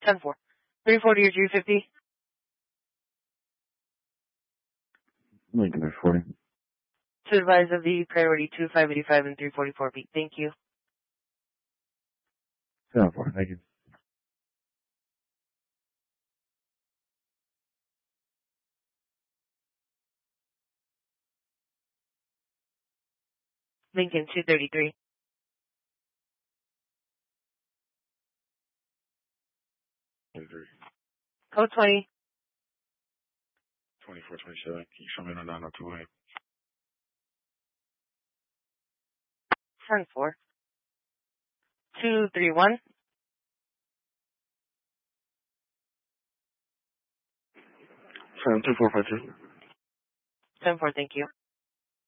10-4. 340 or 350? Lincoln 340. To advise of the priority 2585 and 344 peak. Thank you. 7-4, thank you. Lincoln 233. Code 20. 2427. Can you show me on 902A? 10-4. 231. 72452. 10-4, thank you.